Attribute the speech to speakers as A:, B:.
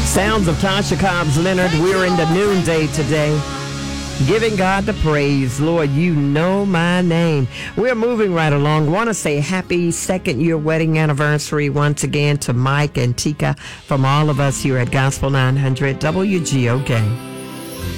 A: Sounds of Tasha Cobbs Leonard. We're in the noonday today. Giving God the praise. Lord, you know my name. We're moving right along. Want to say happy second year wedding anniversary once again to Mike and Tika from all of us here at Gospel 900 WGOK.